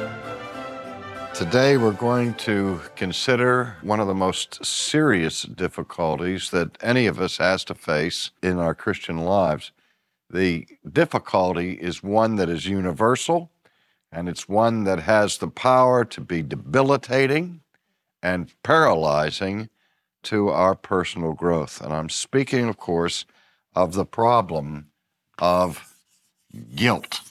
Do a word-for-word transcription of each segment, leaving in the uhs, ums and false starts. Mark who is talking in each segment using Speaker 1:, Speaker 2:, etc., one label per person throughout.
Speaker 1: Today we're going to consider one of the most serious difficulties that any of us has to face in our Christian lives. The difficulty is one that is universal, and it's one that has the power to be debilitating and paralyzing to our personal growth. And I'm speaking, of course, of the problem of guilt.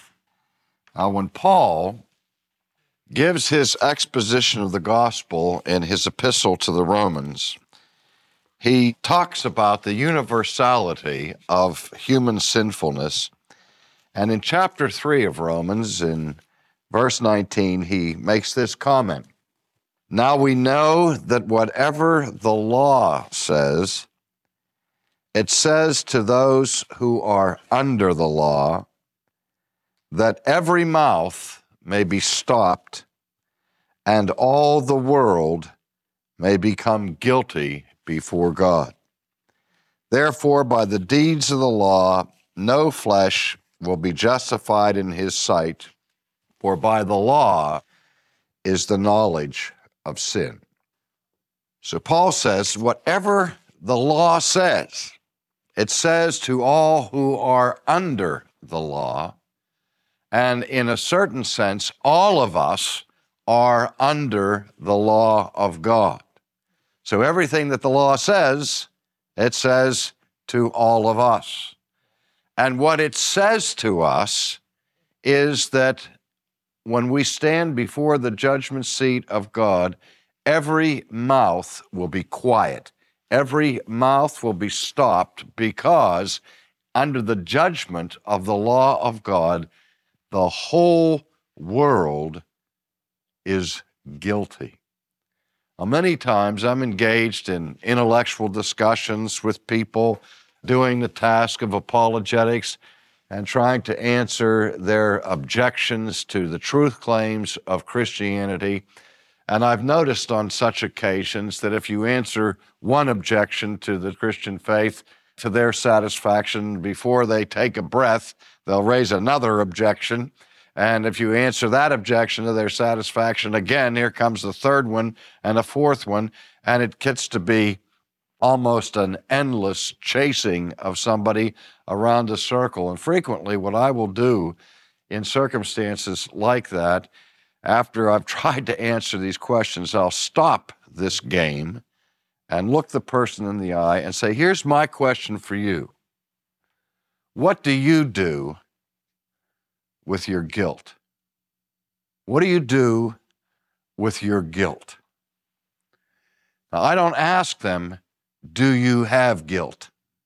Speaker 1: Now, when Paul gives his exposition of the gospel in his epistle to the Romans, he talks about the universality of human sinfulness. And in chapter three of Romans, in verse nineteen, he makes this comment: "Now we know that whatever the law says, it says to those who are under the law, that every mouth may be stopped, and all the world may become guilty before God. Therefore, by the deeds of the law, no flesh will be justified in his sight, for by the law is the knowledge of sin." So Paul says, whatever the law says, it says to all who are under the law. And in a certain sense, all of us are under the law of God. So everything that the law says, it says to all of us. And what it says to us is that when we stand before the judgment seat of God, every mouth will be quiet. Every mouth will be stopped, because under the judgment of the law of God, the whole world is guilty. Now, many times I'm engaged in intellectual discussions with people doing the task of apologetics and trying to answer their objections to the truth claims of Christianity. And I've noticed on such occasions that if you answer one objection to the Christian faith to their satisfaction, before they take a breath, they'll raise another objection. And if you answer that objection to their satisfaction again, here comes the third one and a fourth one, and it gets to be almost an endless chasing of somebody around a circle. And frequently what I will do in circumstances like that, after I've tried to answer these questions, I'll stop this game and look the person in the eye and say, here's my question for you. What do you do with your guilt? What do you do with your guilt? Now, I don't ask them, do you have guilt?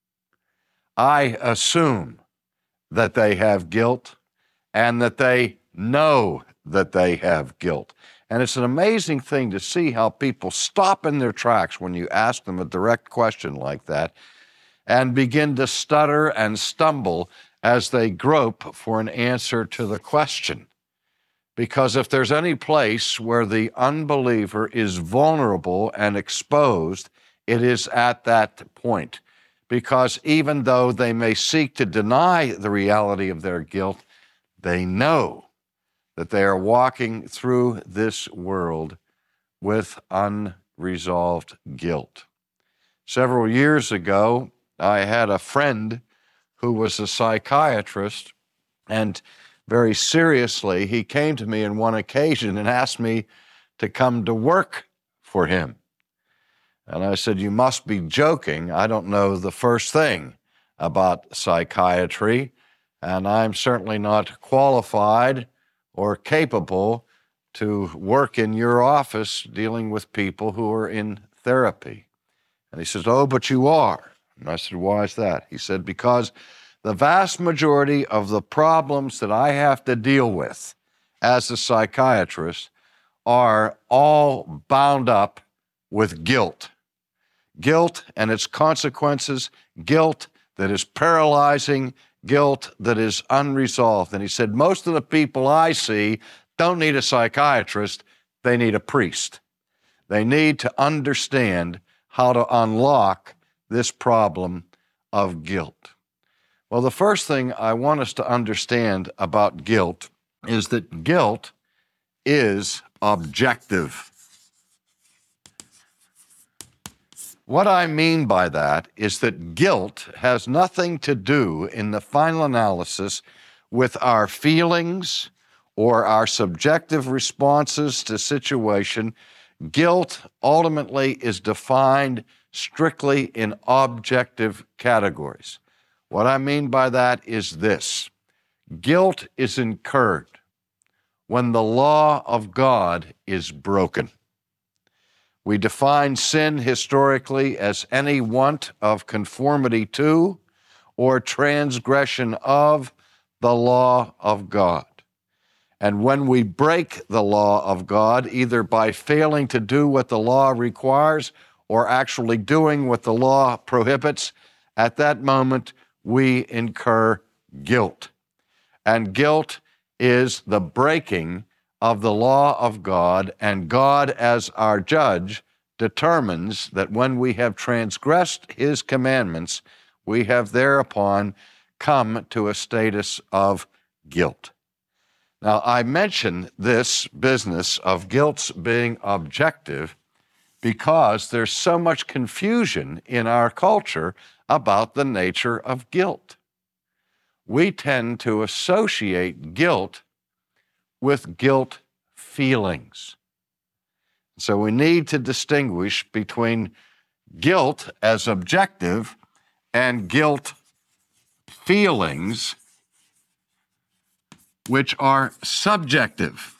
Speaker 1: I assume that they have guilt and that they know that they have guilt. And it's an amazing thing to see how people stop in their tracks when you ask them a direct question like that and begin to stutter and stumble as they grope for an answer to the question. Because if there's any place where the unbeliever is vulnerable and exposed, it is at that point. Because even though they may seek to deny the reality of their guilt, they know that they are walking through this world with unresolved guilt. Several years ago, I had a friend who was a psychiatrist, and very seriously, he came to me on one occasion and asked me to come to work for him. And I said, you must be joking. I don't know the first thing about psychiatry, and I'm certainly not qualified or capable to work in your office dealing with people who are in therapy. And he says, oh, but you are. And I said, why is that? He said, because the vast majority of the problems that I have to deal with as a psychiatrist are all bound up with guilt. Guilt and its consequences, guilt that is paralyzing, guilt that is unresolved. And he said, most of the people I see don't need a psychiatrist, they need a priest. They need to understand how to unlock this problem of guilt. Well, the first thing I want us to understand about guilt is that guilt is objective. What I mean by that is that guilt has nothing to do in the final analysis with our feelings or our subjective responses to situation. Guilt ultimately is defined strictly in objective categories. What I mean by that is this: guilt is incurred when the law of God is broken. We define sin historically as any want of conformity to or transgression of the law of God. And when we break the law of God, either by failing to do what the law requires or actually doing what the law prohibits, at that moment we incur guilt. And guilt is the breaking of the law of God, and God, as our judge, determines that when we have transgressed his commandments, we have thereupon come to a status of guilt. Now, I mention this business of guilt's being objective because there's so much confusion in our culture about the nature of guilt. We tend to associate guilt with guilt feelings. So we need to distinguish between guilt as objective and guilt feelings, which are subjective.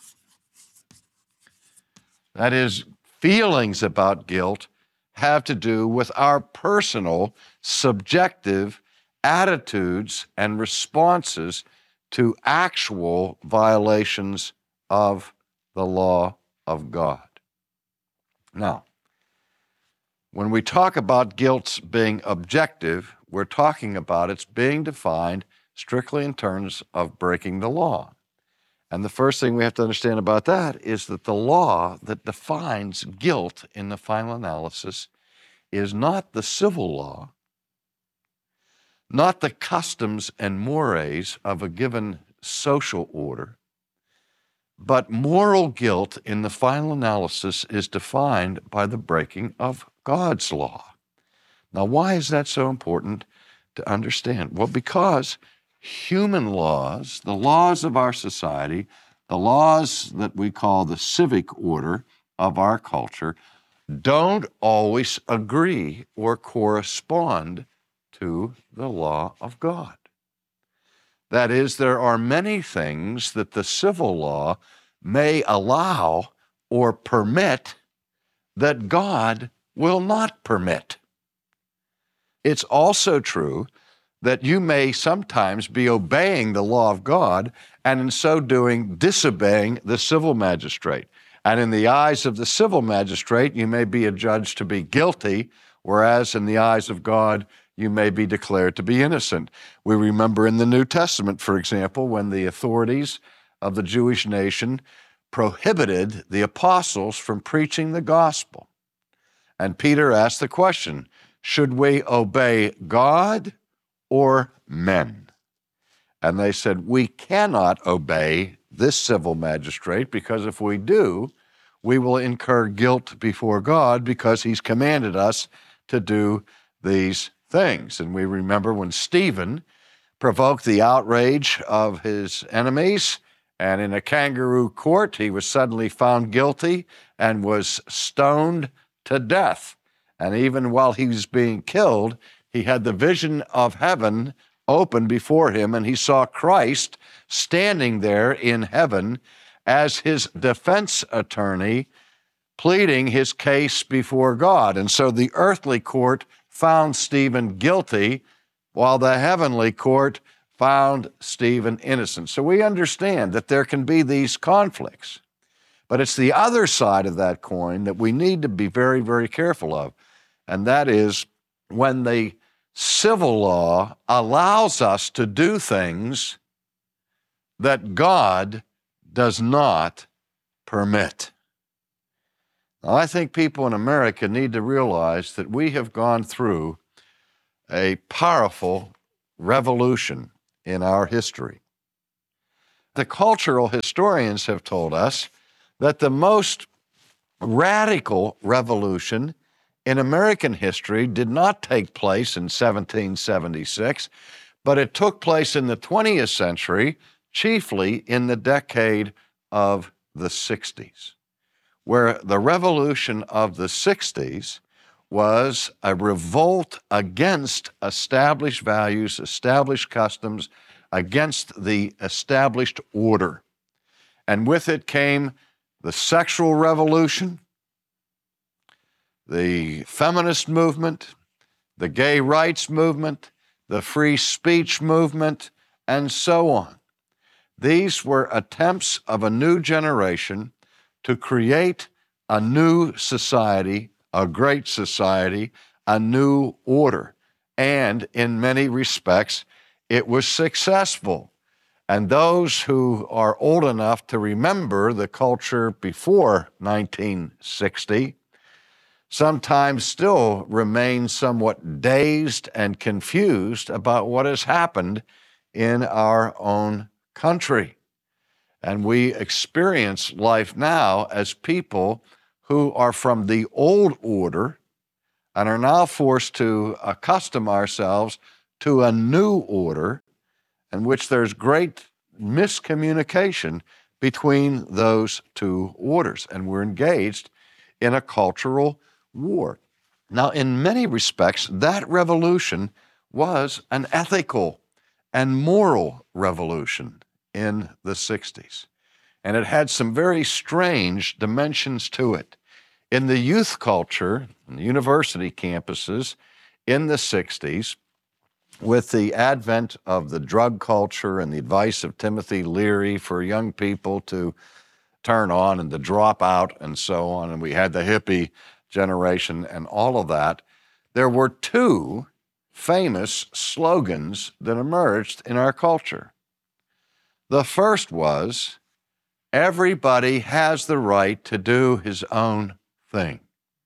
Speaker 1: That is, feelings about guilt have to do with our personal, subjective attitudes and responses to actual violations of the law of God. Now, when we talk about guilt being objective, we're talking about it's being defined strictly in terms of breaking the law. And the first thing we have to understand about that is that the law that defines guilt in the final analysis is not the civil law, not the customs and mores of a given social order, but moral guilt in the final analysis is defined by the breaking of God's law. Now, why is that so important to understand? Well, because human laws, the laws of our society, the laws that we call the civic order of our culture, don't always agree or correspond to the law of God. That is, there are many things that the civil law may allow or permit that God will not permit. It's also true that you may sometimes be obeying the law of God and in so doing disobeying the civil magistrate. And in the eyes of the civil magistrate, you may be adjudged to be guilty, whereas in the eyes of God, you may be declared to be innocent. We remember in the New Testament, for example, when the authorities of the Jewish nation prohibited the apostles from preaching the gospel. And Peter asked the question, should we obey God or men? And they said, we cannot obey this civil magistrate, because if we do, we will incur guilt before God because he's commanded us to do these things. And we remember when Stephen provoked the outrage of his enemies, and in a kangaroo court, he was suddenly found guilty and was stoned to death. And even while he was being killed, he had the vision of heaven open before him, and he saw Christ standing there in heaven as his defense attorney, pleading his case before God. And so the earthly court found Stephen guilty, while the heavenly court found Stephen innocent. So we understand that there can be these conflicts. But it's the other side of that coin that we need to be very, very careful of. And that is when the civil law allows us to do things that God does not permit. Now, I think people in America need to realize that we have gone through a powerful revolution in our history. The cultural historians have told us that the most radical revolution in American history did not take place in seventeen seventy-six, but it took place in the twentieth century, chiefly in the decade of the sixties, where the revolution of the sixties was a revolt against established values, established customs, against the established order. And with it came the sexual revolution, the feminist movement, the gay rights movement, the free speech movement, and so on. These were attempts of a new generation to create a new society, a great society, a new order. And in many respects, it was successful. And those who are old enough to remember the culture before nineteen sixty sometimes still remain somewhat dazed and confused about what has happened in our own country. And we experience life now as people who are from the old order and are now forced to accustom ourselves to a new order in which there's great miscommunication between those two orders. And we're engaged in a cultural war. Now, in many respects, that revolution was an ethical and moral revolution in the sixties. And it had some very strange dimensions to it. In the youth culture, in the university campuses in the sixties, with the advent of the drug culture and the advice of Timothy Leary for young people to turn on and to drop out and so on, and we had the hippie generation and all of that, there were two famous slogans that emerged in our culture. The first was, everybody has the right to do his own thing.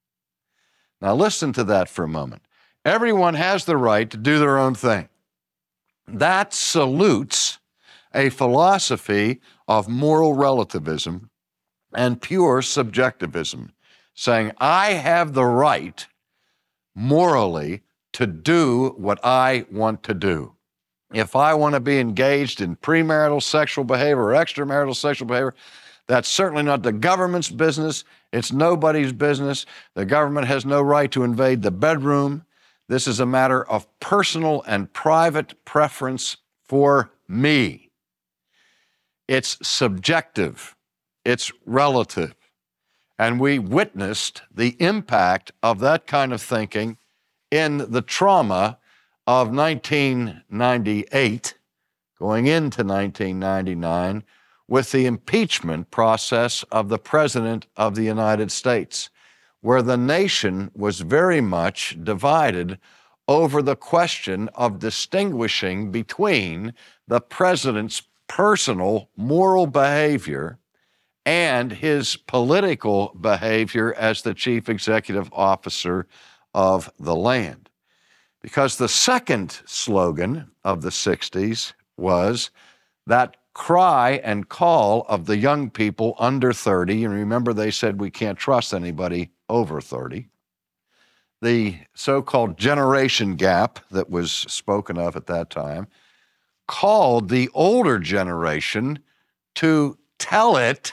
Speaker 1: Now listen to that for a moment. Everyone has the right to do their own thing. That salutes a philosophy of moral relativism and pure subjectivism, saying, I have the right morally to do what I want to do. If I want to be engaged in premarital sexual behavior or extramarital sexual behavior, that's certainly not the government's business. It's nobody's business. The government has no right to invade the bedroom. This is a matter of personal and private preference for me. It's subjective. It's relative. And we witnessed the impact of that kind of thinking in the trauma of nineteen ninety-eight, going into nineteen ninety-nine, with the impeachment process of the President of the United States, where the nation was very much divided over the question of distinguishing between the president's personal moral behavior and his political behavior as the chief executive officer of the land. Because the second slogan of the sixties was that cry and call of the young people under thirty, and remember they said we can't trust anybody over thirty, the so-called generation gap that was spoken of at that time, called the older generation to tell it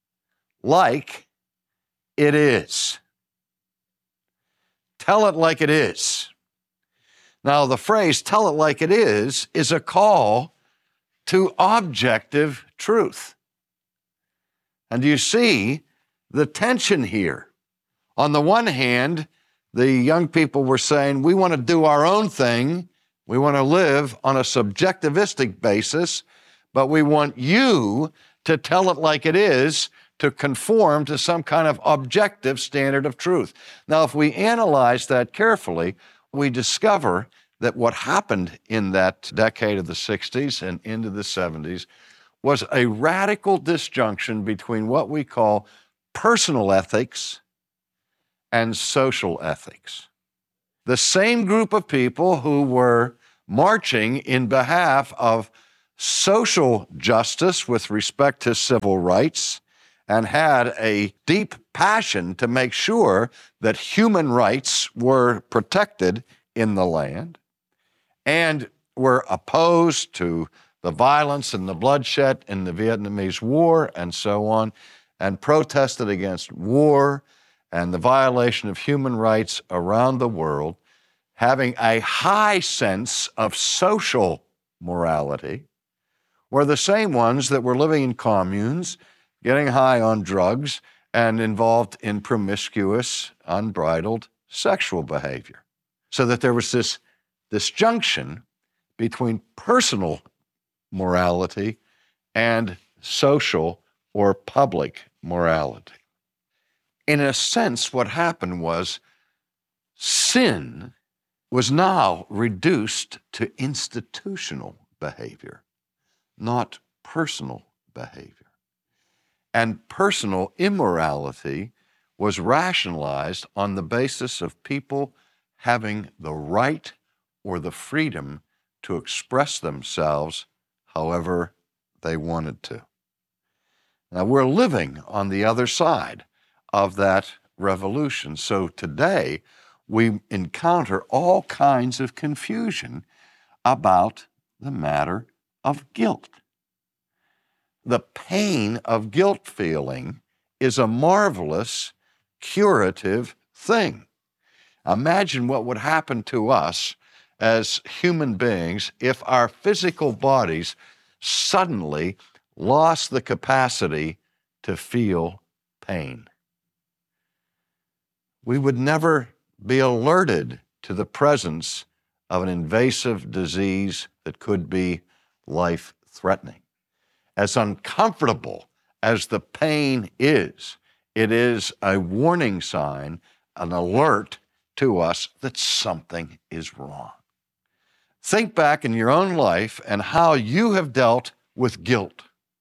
Speaker 1: like it is. Tell it like it is. Now, the phrase, tell it like it is, is a call to objective truth. And you see the tension here. On the one hand, the young people were saying, we want to do our own thing. We want to live on a subjectivistic basis, but we want you to tell it like it is, to conform to some kind of objective standard of truth. Now, if we analyze that carefully, we discover that what happened in that decade of the sixties and into the seventies was a radical disjunction between what we call personal ethics and social ethics. The same group of people who were marching in behalf of social justice with respect to civil rights and had a deep passion to make sure that human rights were protected in the land, and were opposed to the violence and the bloodshed in the Vietnamese War and so on, and protested against war and the violation of human rights around the world, having a high sense of social morality, were the same ones that were living in communes, getting high on drugs, and involved in promiscuous, unbridled sexual behavior. So that there was this disjunction between personal morality and social or public morality. In a sense, what happened was sin was now reduced to institutional behavior, not personal behavior. And personal immorality was rationalized on the basis of people having the right or the freedom to express themselves however they wanted to. Now, we're living on the other side of that revolution. So today, we encounter all kinds of confusion about the matter of guilt. The pain of guilt feeling is a marvelous curative thing. Imagine what would happen to us as human beings if our physical bodies suddenly lost the capacity to feel pain. We would never be alerted to the presence of an invasive disease that could be life-threatening. As uncomfortable as the pain is, it is a warning sign, an alert to us that something is wrong. Think back in your own life and how you have dealt with guilt.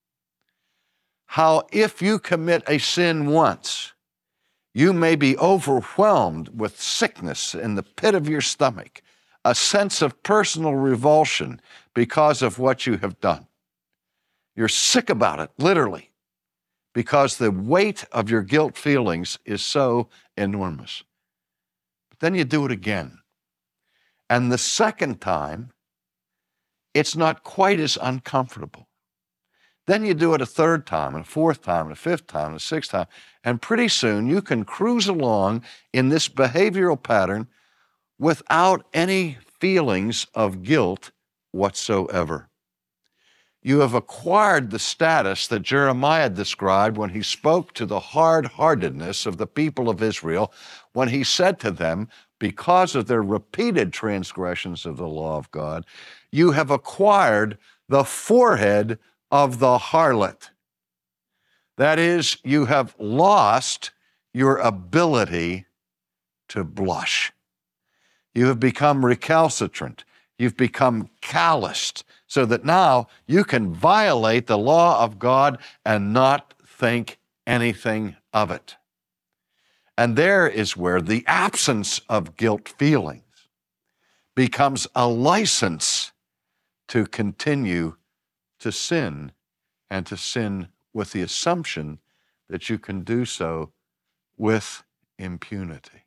Speaker 1: How if you commit a sin once, you may be overwhelmed with sickness in the pit of your stomach, a sense of personal revulsion because of what you have done. You're sick about it, literally, because the weight of your guilt feelings is so enormous. But then you do it again. And the second time, it's not quite as uncomfortable. Then you do it a third time, and a fourth time, and a fifth time, and a sixth time, and pretty soon you can cruise along in this behavioral pattern without any feelings of guilt whatsoever. You have acquired the status that Jeremiah described when he spoke to the hard-heartedness of the people of Israel, when he said to them, because of their repeated transgressions of the law of God, you have acquired the forehead of the harlot. That is, you have lost your ability to blush. You have become recalcitrant. You've become calloused, so that now you can violate the law of God and not think anything of it. And there is where the absence of guilt feelings becomes a license to continue to sin, and to sin with the assumption that you can do so with impunity.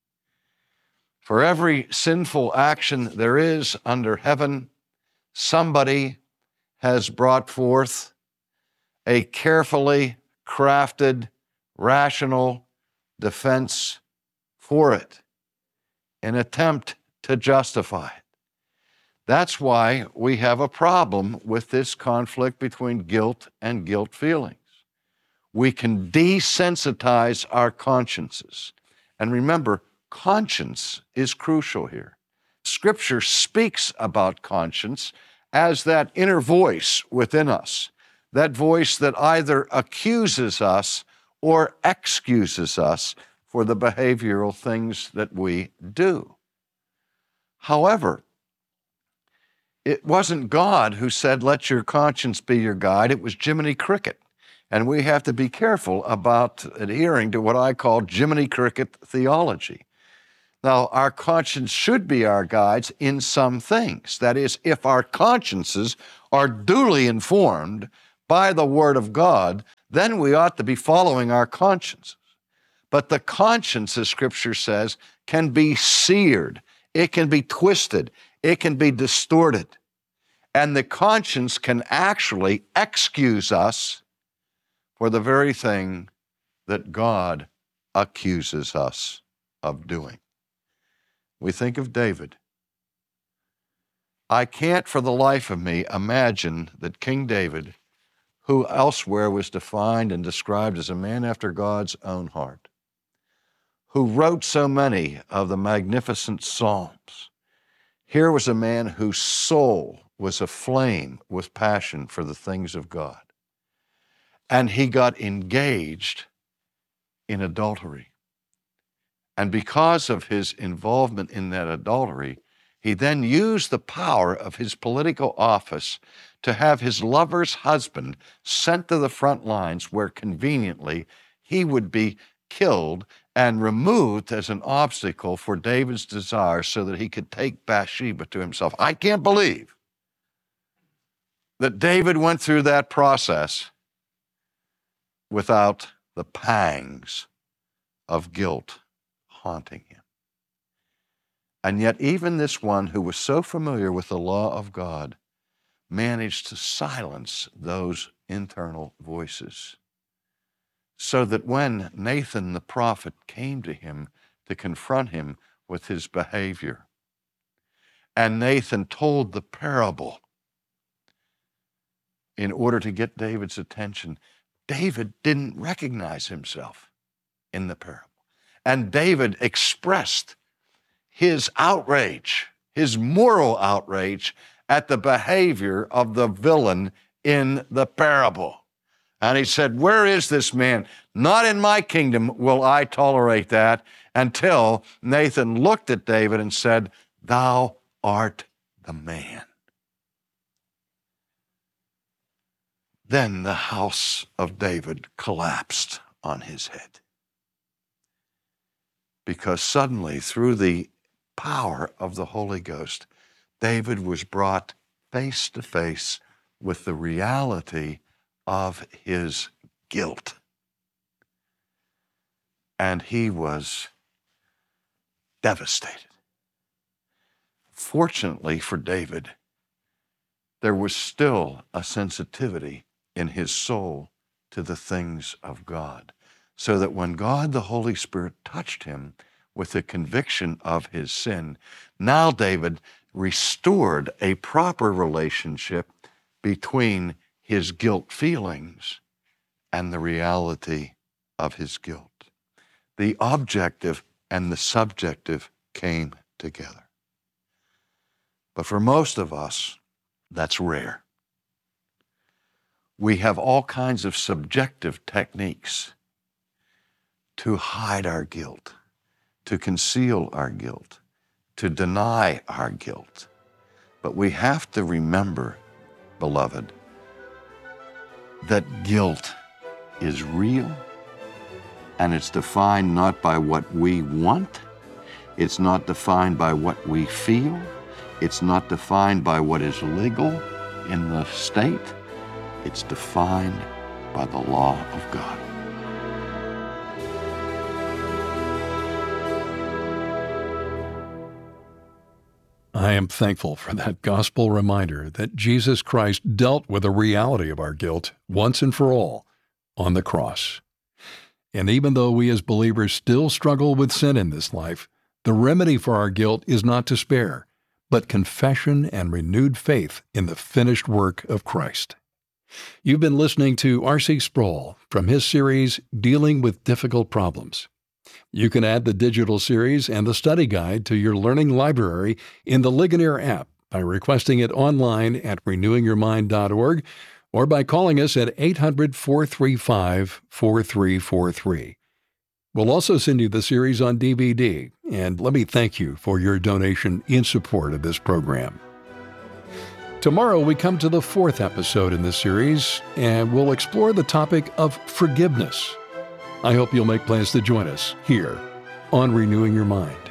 Speaker 1: For every sinful action there is under heaven, somebody has brought forth a carefully crafted, rational defense for it, an attempt to justify it. That's why we have a problem with this conflict between guilt and guilt feelings. We can desensitize our consciences. And remember, conscience is crucial here. Scripture speaks about conscience as that inner voice within us, that voice that either accuses us or excuses us for the behavioral things that we do. However, it wasn't God who said, let your conscience be your guide. It was Jiminy Cricket. And we have to be careful about adhering to what I call Jiminy Cricket theology. Now, our conscience should be our guides in some things. That is, if our consciences are duly informed by the Word of God, then we ought to be following our consciences. But the conscience, as Scripture says, can be seared. It can be twisted. It can be distorted. And the conscience can actually excuse us for the very thing that God accuses us of doing. We think of David. I can't for the life of me imagine that King David, who elsewhere was defined and described as a man after God's own heart, who wrote so many of the magnificent Psalms, here was a man whose soul was aflame with passion for the things of God. And he got engaged in adultery. And because of his involvement in that adultery, he then used the power of his political office to have his lover's husband sent to the front lines where conveniently he would be killed and removed as an obstacle for David's desire so that he could take Bathsheba to himself. I can't believe that David went through that process without the pangs of guilt haunting him. And yet even this one who was so familiar with the law of God managed to silence those internal voices, so that when Nathan the prophet came to him to confront him with his behavior, and Nathan told the parable in order to get David's attention, David didn't recognize himself in the parable. And David expressed his outrage, his moral outrage at the behavior of the villain in the parable. And he said, where is this man? Not in my kingdom will I tolerate that, until Nathan looked at David and said, thou art the man. Then the house of David collapsed on his head. Because suddenly, through the power of the Holy Ghost, David was brought face to face with the reality of his guilt. And he was devastated. Fortunately for David, there was still a sensitivity in his soul to the things of God, so that when God the Holy Spirit touched him with the conviction of his sin, now David restored a proper relationship between his guilt feelings and the reality of his guilt. The objective and the subjective came together. But for most of us, that's rare. We have all kinds of subjective techniques to hide our guilt, to conceal our guilt, to deny our guilt. But we have to remember, beloved, that guilt is real, and it's defined not by what we want, it's not defined by what we feel, it's not defined by what is legal in the state, it's defined by the law of God.
Speaker 2: I am thankful for that gospel reminder that Jesus Christ dealt with the reality of our guilt once and for all on the cross. And even though we as believers still struggle with sin in this life, the remedy for our guilt is not despair, but confession and renewed faith in the finished work of Christ. You've been listening to R C Sproul from his series, Dealing with Difficult Problems. You can add the digital series and the study guide to your learning library in the Ligonier app by requesting it online at renewing your mind dot org or by calling us at eight hundred, four three five, four three four three. We'll also send you the series on D V D, and let me thank you for your donation in support of this program. Tomorrow we come to the fourth episode in this series, and we'll explore the topic of forgiveness. I hope you'll make plans to join us here on Renewing Your Mind.